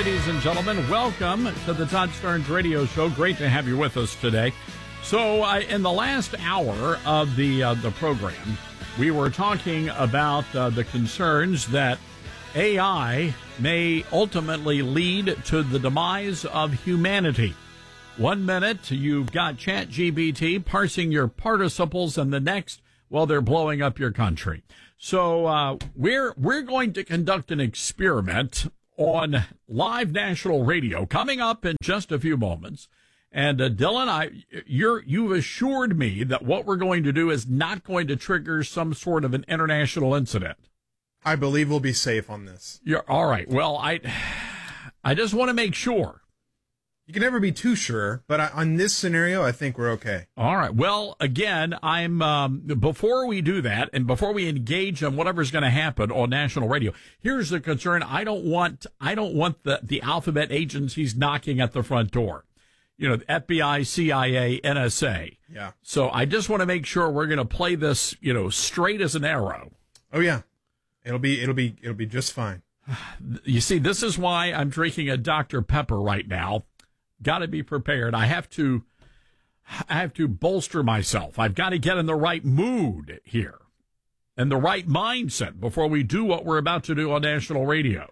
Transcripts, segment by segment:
ladies and gentlemen. Welcome to the Todd Starnes Radio Show. Great to have you with us today. So, in the last hour of the program, we were talking about the concerns that AI may ultimately lead to the demise of humanity. 1 minute, you've got ChatGPT parsing your participles, and the next, well, they're blowing up your country. So we're going to conduct an experiment on live national radio coming up in just a few moments. And Dylan, you've assured me that what we're going to do is not going to trigger some sort of an international incident. I believe we'll be safe on this. You're all right. Well, I just want to make sure. You can never be too sure, but on this scenario, I think we're okay. All right. Well, again, before we do that and before we engage on whatever's going to happen on national radio, here's the concern. I don't want the alphabet agencies knocking at the front door. You know, the FBI, CIA, NSA. Yeah. So I just want to make sure we're going to play this, straight as an arrow. Oh yeah. It'll be just fine. You see, this is why I'm drinking a Dr. Pepper right now. Got to be prepared. I have to bolster myself. I've got to get in the right mood here and the right mindset before we do what we're about to do on national radio.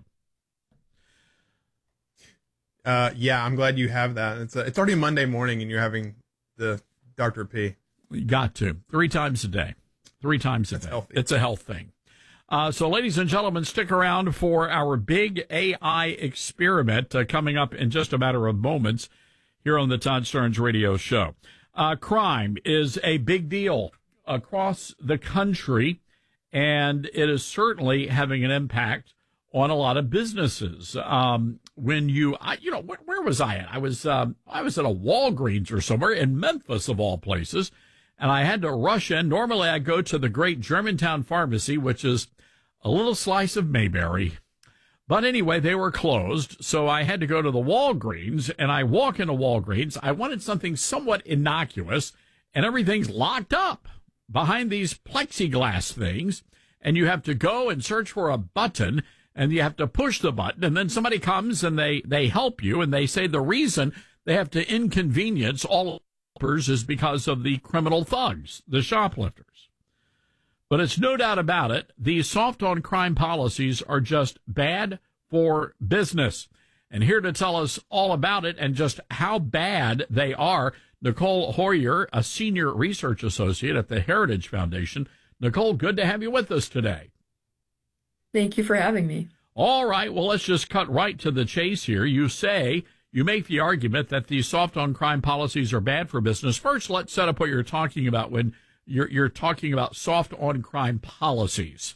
Yeah, I'm glad you have that. It's already Monday morning and you're having the Dr. P. You got to 3 times a day. 3 times a day. Healthy. It's a health thing. So, ladies and gentlemen, stick around for our big AI experiment coming up in just a matter of moments here on the Todd Starnes Radio Show. Crime is a big deal across the country, and it is certainly having an impact on a lot of businesses. Where was I at? I was at a Walgreens or somewhere in Memphis, of all places. And I had to rush in. Normally I go to the great Germantown Pharmacy, which is a little slice of Mayberry. But anyway, they were closed. So I had to go to the Walgreens, and I walk into Walgreens. I wanted something somewhat innocuous, and everything's locked up behind these plexiglass things. And you have to go and search for a button, and you have to push the button. And then somebody comes and they help you, and they say the reason they have to inconvenience all is because of the criminal thugs, the shoplifters. But it's no doubt about it, these soft on crime policies are just bad for business. And here to tell us all about it and just how bad they are, Nicole Hoyer, a senior research associate at the Heritage Foundation. Nicole, good to have you with us today. Thank you for having me. All right, well, let's just cut right to the chase here. You make the argument that these soft on crime policies are bad for business. First, let's set up what you're talking about when you're talking about soft on crime policies.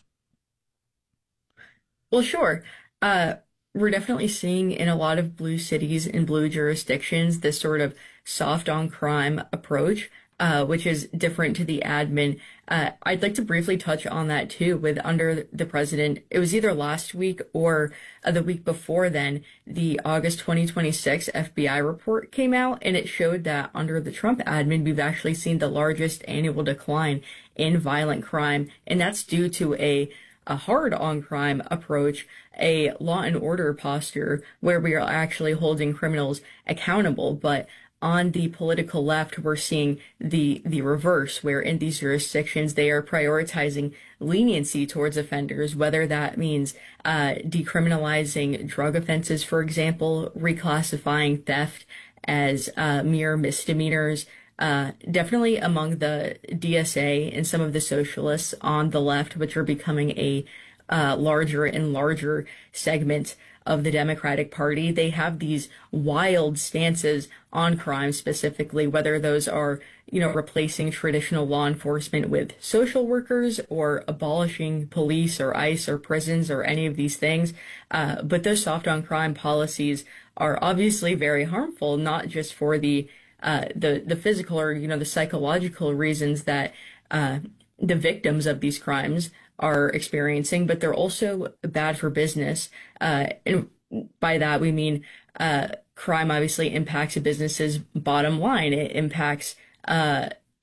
Well, sure. We're definitely seeing in a lot of blue cities and blue jurisdictions this sort of soft on crime approach, which is different to the admin. I'd like to briefly touch on that too. With under the president, it was either last week or the week before then, the August 2026 FBI report came out, and it showed that under the Trump admin, we've actually seen the largest annual decline in violent crime, and that's due to a hard on crime approach, a law and order posture where we are actually holding criminals accountable. But on the political left, we're seeing the reverse, where in these jurisdictions, they are prioritizing leniency towards offenders, whether that means decriminalizing drug offenses, for example, reclassifying theft as mere misdemeanors. Definitely among the DSA and some of the socialists on the left, which are becoming a larger and larger segment of the Democratic Party. They have these wild stances on crime specifically, whether those are, replacing traditional law enforcement with social workers or abolishing police or ICE or prisons or any of these things. But those soft on crime policies are obviously very harmful, not just for the physical or, the psychological reasons that, the victims of these crimes are experiencing, but they're also bad for business. And by that, we mean, crime obviously impacts a business's bottom line. It impacts,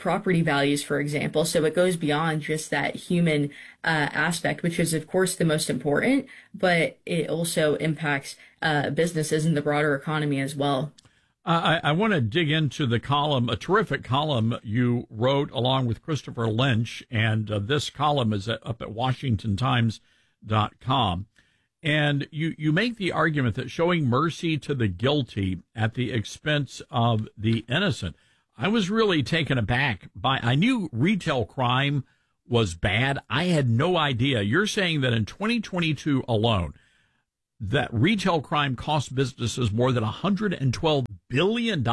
property values, for example. So it goes beyond just that human aspect, which is, of course, the most important, but it also impacts businesses and the broader economy as well. I want to dig into the column, a terrific column you wrote along with Christopher Lynch, and this column is up at WashingtonTimes.com. And you make the argument that showing mercy to the guilty at the expense of the innocent. I was really taken aback I knew retail crime was bad. I had no idea. You're saying that in 2022 alone, that retail crime cost businesses more than $112 billion?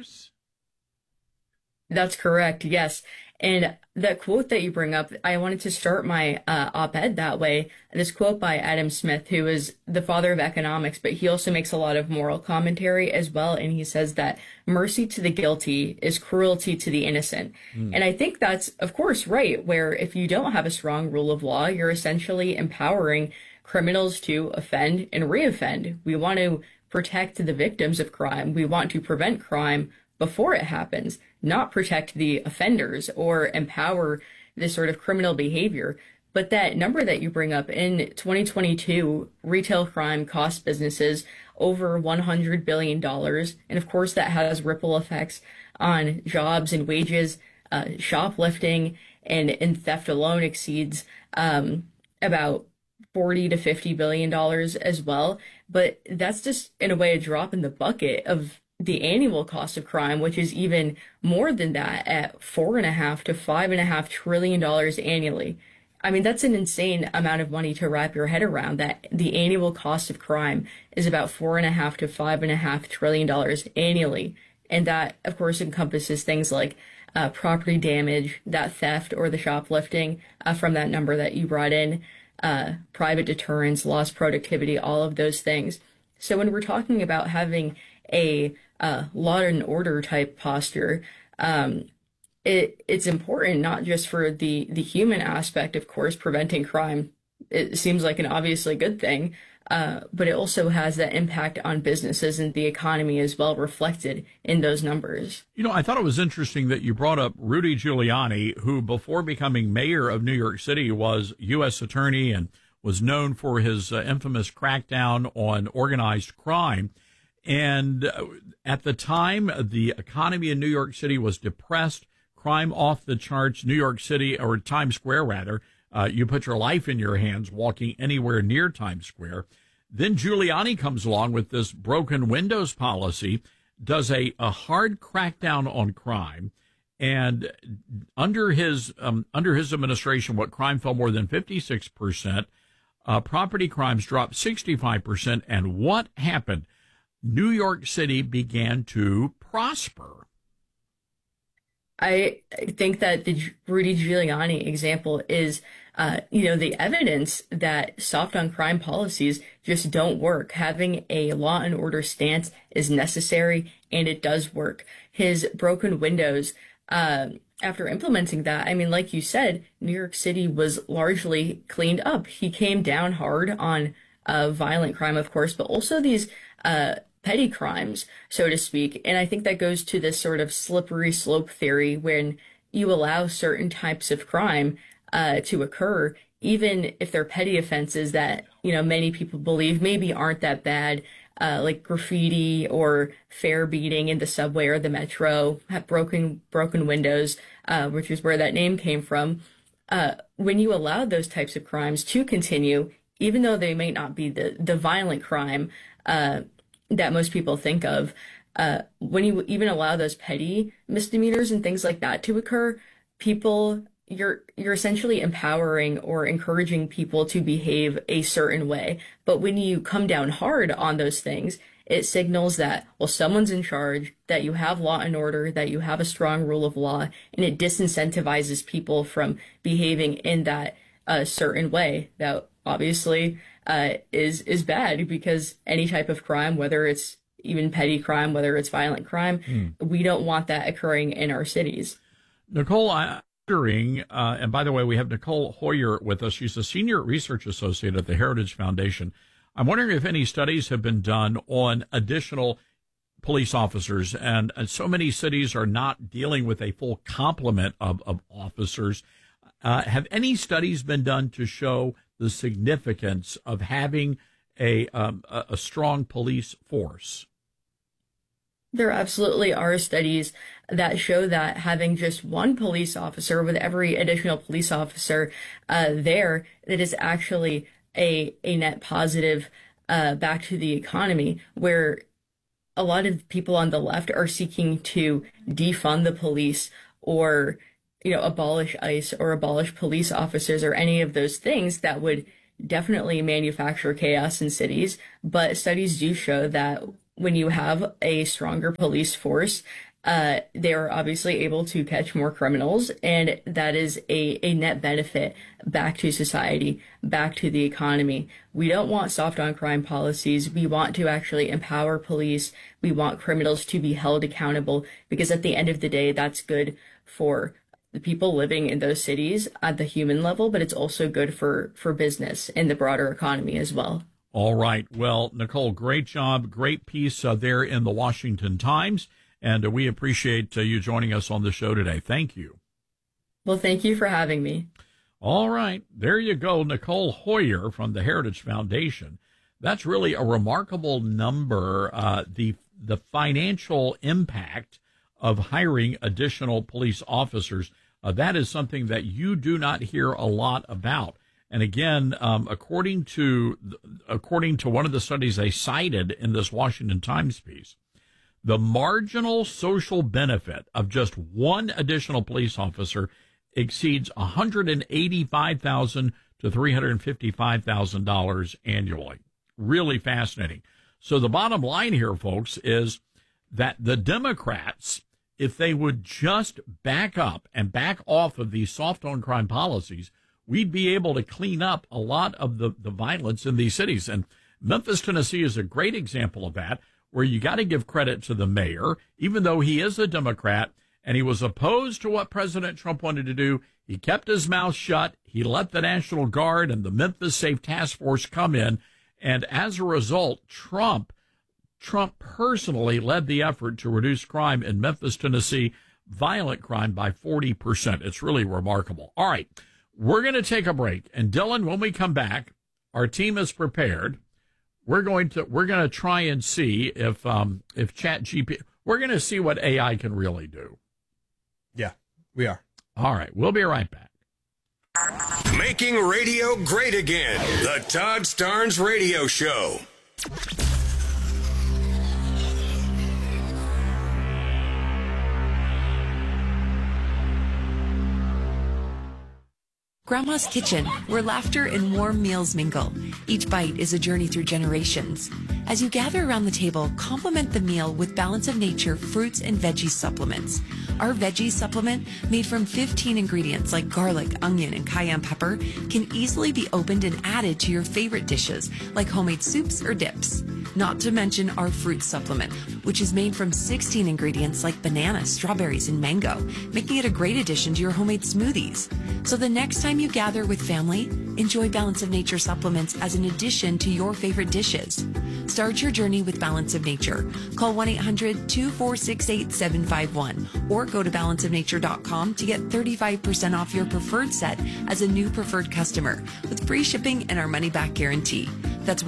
That's correct, yes. And that quote that you bring up, I wanted to start my op-ed that way. This quote by Adam Smith, who is the father of economics, but he also makes a lot of moral commentary as well. And he says that mercy to the guilty is cruelty to the innocent. And I think that's, of course, right, where if you don't have a strong rule of law, you're essentially empowering criminals to offend and reoffend. We want to protect the victims of crime. We want to prevent crime before it happens, not protect the offenders or empower this sort of criminal behavior. But that number that you bring up in 2022, retail crime cost businesses over $100 billion. And of course, that has ripple effects on jobs and wages. Shoplifting and theft alone exceeds about $40 to $50 billion as well. But that's just, in a way, a drop in the bucket of the annual cost of crime, which is even more than that at $4.5 to $5.5 trillion annually. I mean, that's an insane amount of money to wrap your head around, that the annual cost of crime is about $4.5 to $5.5 trillion annually. And that, of course, encompasses things like property damage, that theft or the shoplifting from that number that you brought in, private deterrence, lost productivity, all of those things. So when we're talking about having a law and order type posture, it's important not just for the human aspect, of course, preventing crime. It seems like an obviously good thing, but it also has that impact on businesses and the economy as well, reflected in those numbers. You know, I thought it was interesting that you brought up Rudy Giuliani, who before becoming mayor of New York City was U.S. attorney and was known for his infamous crackdown on organized crime. And at the time, the economy in New York City was depressed, crime off the charts. New York City, or Times Square rather, you put your life in your hands walking anywhere near Times Square. Then Giuliani comes along with this broken windows policy, does a hard crackdown on crime, and under his administration, what crime fell more than 56%, property crimes dropped 65%, and what happened? New York City began to prosper. I think that the Rudy Giuliani example is, the evidence that soft on crime policies just don't work. Having a law and order stance is necessary, and it does work. His broken windows, after implementing that, I mean, like you said, New York City was largely cleaned up. He came down hard on violent crime, of course, but also these petty crimes, so to speak. And I think that goes to this sort of slippery slope theory when you allow certain types of crime to occur, even if they're petty offenses that, many people believe maybe aren't that bad, like graffiti or fare beating in the subway or the metro, have broken windows, which is where that name came from. When you allow those types of crimes to continue, even though they may not be the violent crime that most people think of, when you even allow those petty misdemeanors and things like that to occur, you're essentially empowering or encouraging people to behave a certain way. But when you come down hard on those things, it signals that, well, someone's in charge, that you have law and order, that you have a strong rule of law, and it disincentivizes people from behaving in that certain way that obviously is bad, because any type of crime, whether it's even petty crime, whether it's violent crime, we don't want that occurring in our cities. Nicole, I'm wondering, and by the way, we have Nicole Hoyer with us. She's a senior research associate at the Heritage Foundation. I'm wondering if any studies have been done on additional police officers, and so many cities are not dealing with a full complement of officers. Have any studies been done to show the significance of having a strong police force? There absolutely are studies that show that having just one police officer with every additional police officer there, that is actually a net positive back to the economy, where a lot of people on the left are seeking to defund the police or, abolish ICE or abolish police officers or any of those things that would definitely manufacture chaos in cities. But studies do show that when you have a stronger police force, they are obviously able to catch more criminals, and that is a net benefit back to society, back to the economy. We don't want soft on crime policies. We want to actually empower police. We want criminals to be held accountable, because at the end of the day, that's good for the people living in those cities at the human level, but it's also good for business and the broader economy as well. All right. Well, Nicole, great job. Great piece there in the Washington Times. And we appreciate you joining us on the show today. Thank you. Well, thank you for having me. All right. There you go. Nicole Hoyer from the Heritage Foundation. That's really a remarkable number. The financial impact of hiring additional police officers. That is something that you do not hear a lot about. And again, according to one of the studies they cited in this Washington Times piece, the marginal social benefit of just one additional police officer exceeds $185,000 to $355,000 annually. Really fascinating. So the bottom line here, folks, is that the Democrats, if they would just back up and back off of these soft on crime policies, we'd be able to clean up a lot of the violence in these cities. And Memphis, Tennessee is a great example of that, where you got to give credit to the mayor, even though he is a Democrat and he was opposed to what President Trump wanted to do. He kept his mouth shut. He let the National Guard and the Memphis Safe Task Force come in. And as a result, Trump personally led the effort to reduce crime in Memphis, Tennessee, violent crime by 40%. It's really remarkable. All right. We're going to take a break. And Dylan, when we come back, our team is prepared. We're going to try and see if ChatGPT, we're going to see what AI can really do. Yeah, we are. All right. We'll be right back. Making radio great again. The Todd Starnes Radio Show. Grandma's Kitchen, where laughter and warm meals mingle. Each bite is a journey through generations. As you gather around the table, complement the meal with Balance of Nature fruits and veggie supplements. Our veggie supplement, made from 15 ingredients like garlic, onion, and cayenne pepper, can easily be opened and added to your favorite dishes, like homemade soups or dips. Not to mention our fruit supplement, which is made from 16 ingredients like banana, strawberries, and mango, making it a great addition to your homemade smoothies. So the next time you gather with family, enjoy Balance of Nature supplements as an addition to your favorite dishes. Start your journey with Balance of Nature. Call 1-800-246-8751 or go to balanceofnature.com to get 35% off your preferred set as a new preferred customer with free shipping and our money-back guarantee. That's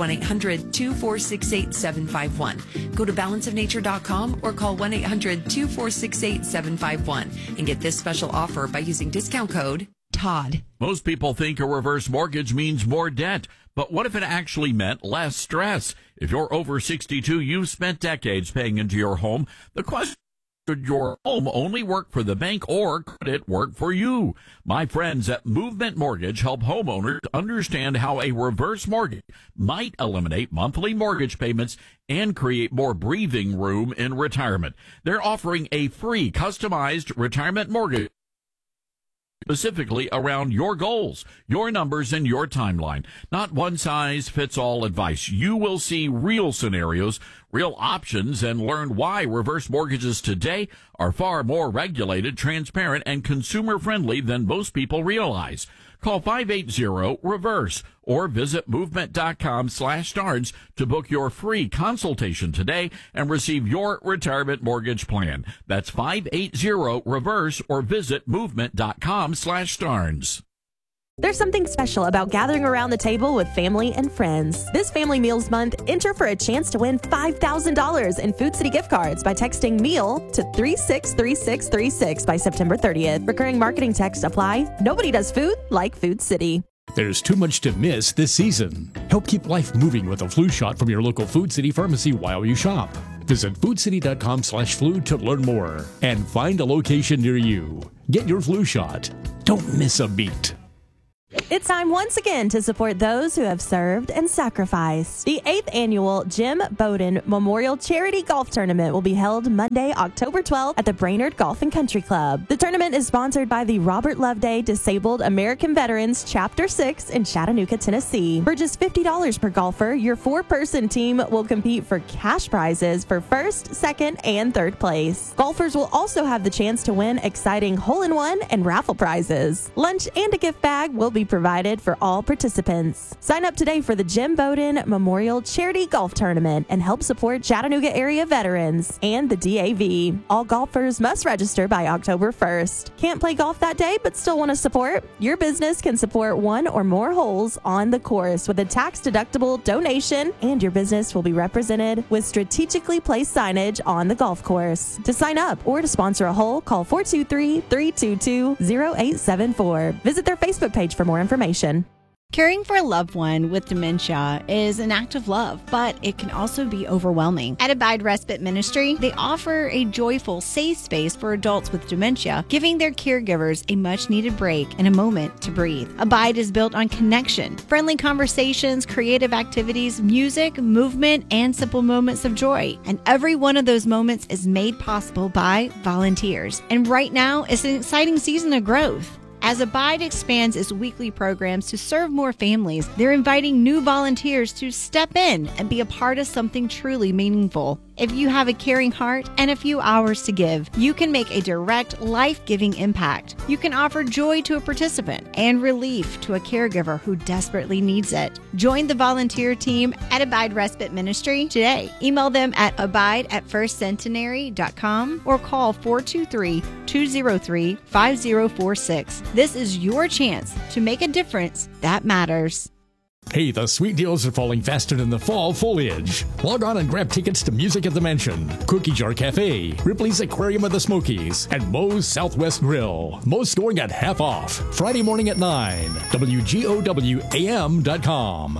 1-800-246-8751. Go to balanceofnature.com or call 1-800-246-8751 and get this special offer by using discount code Todd. Most people think a reverse mortgage means more debt, but what if it actually meant less stress? If you're over 62, you've spent decades paying into your home. The question: should your home only work for the bank, or could it work for you? My friends at Movement Mortgage help homeowners understand how a reverse mortgage might eliminate monthly mortgage payments and create more breathing room in retirement. They're offering a free customized retirement mortgage specifically around your goals, your numbers, and your timeline. Not one-size-fits-all advice. You will see real scenarios, real options, and learn why reverse mortgages today are far more regulated, transparent, and consumer-friendly than most people realize. Call 580-REVERSE or visit movement.com/Starnes to book your free consultation today and receive your retirement mortgage plan. That's 580-REVERSE or visit movement.com/Starnes. There's something special about gathering around the table with family and friends. This Family Meals Month, enter for a chance to win $5,000 in Food City gift cards by texting MEAL to 363636 by September 30th. Recurring marketing text apply. Nobody does food like Food City. There's too much to miss this season. Help keep life moving with a flu shot from your local Food City pharmacy while you shop. Visit foodcity.com/flu to learn more and find a location near you. Get your flu shot. Don't miss a beat. It's time once again to support those who have served and sacrificed. The 8th annual Jim Bowden Memorial Charity Golf Tournament will be held Monday, October 12th at the Brainerd Golf and Country Club. The tournament is sponsored by the Robert Loveday Disabled American Veterans Chapter 6 in Chattanooga, Tennessee. For just $50 per golfer, your 4-person team will compete for cash prizes for first, second, and third place. Golfers will also have the chance to win exciting hole-in-one and raffle prizes. Lunch and a gift bag will be provided for all participants. Sign up today for the Jim Bowden Memorial Charity Golf Tournament and help support Chattanooga area veterans and the DAV. All golfers must register by October 1st. Can't play golf that day but still want to support? Your business can support one or more holes on the course with a tax-deductible donation, and your business will be represented with strategically placed signage on the golf course. To sign up or to sponsor a hole, call 423-322-0874. Visit their Facebook page for more information. Caring for a loved one with dementia is an act of love, but it can also be overwhelming. At Abide Respite Ministry, they offer a joyful, safe space for adults with dementia, giving their caregivers a much-needed break and a moment to breathe. Abide is built on connection, friendly conversations, creative activities, music, movement, and simple moments of joy. And every one of those moments is made possible by volunteers. And right now, it's an exciting season of growth. As Abide expands its weekly programs to serve more families, they're inviting new volunteers to step in and be a part of something truly meaningful. If you have a caring heart and a few hours to give, you can make a direct, life-giving impact. You can offer joy to a participant and relief to a caregiver who desperately needs it. Join the volunteer team at Abide Respite Ministry today. Email them at abide@firstcentenary.com or call 423-203-5046. This is your chance to make a difference that matters. Hey, the sweet deals are falling faster than the fall foliage. Log on and grab tickets to Music at the Mansion, Cookie Jar Cafe, Ripley's Aquarium of the Smokies, and Moe's Southwest Grill. Most going at half off. Friday morning at 9. WGOWAM.com.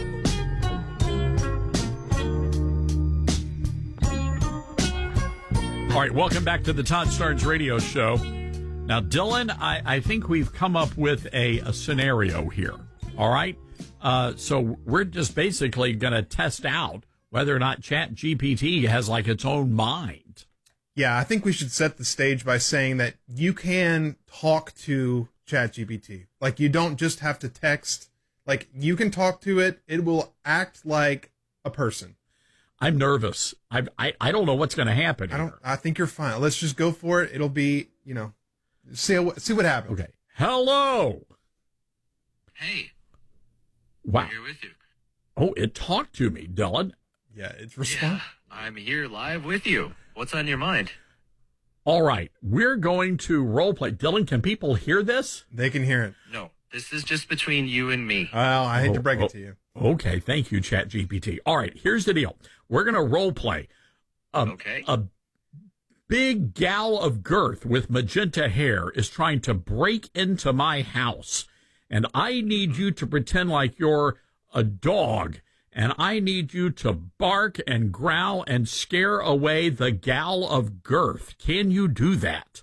All right, welcome back to the Todd Starnes Radio Show. Now, Dylan, I think we've come up with a scenario here, all right? So we're just basically going to test out whether or not ChatGPT has like its own mind. Yeah, I think we should set the stage by saying that you can talk to ChatGPT. Like, you don't just have to text. Like, you can talk to it. It will act like a person. I'm nervous. I don't know what's going to happen here. I think you're fine. Let's just go for it. It'll be, see what happens. Okay. Hello. Hey. Wow. I'm here with you. Oh, it talked to me, Dylan. Yeah, it's responding. Yeah, I'm here live with you. What's on your mind? All right. We're going to role play. Dylan, can people hear this? They can hear it. No, this is just between you and me. Well, I hate to break it to you. Okay. Thank you, ChatGPT. All right. Here's the deal. We're going to role play. Okay. A big gal of girth with magenta hair is trying to break into my house. And I need you to pretend like you're a dog. And I need you to bark and growl and scare away the gal of girth. Can you do that?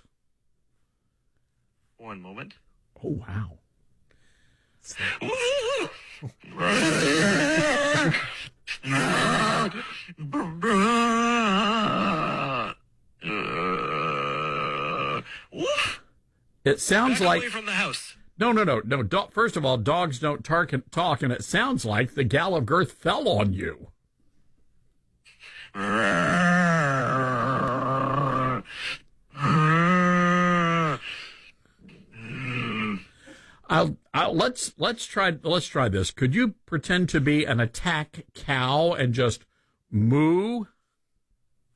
One moment. Oh, wow. It sounds like... away from the house. No. First of all, dogs don't talk, and it sounds like the gal of girth fell on you. Let's try this. Could you pretend to be an attack cow and just moo?